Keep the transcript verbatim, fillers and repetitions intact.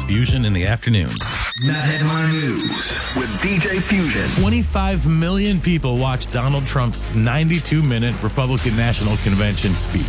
Fusion in the afternoon. Not Headline News with D J Fusion. twenty-five million people watched Donald Trump's ninety-two minute Republican National Convention speech.